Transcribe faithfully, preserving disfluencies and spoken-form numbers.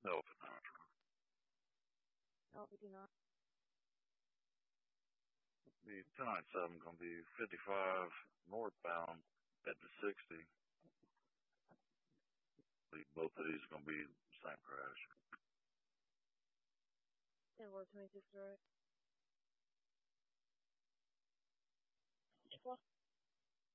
No, not. Oh, fifty-nine. Be ten ninety-seven going to be fifty-five northbound at the sixty. Both of these are going to be the same crash. ten four twenty-six, right?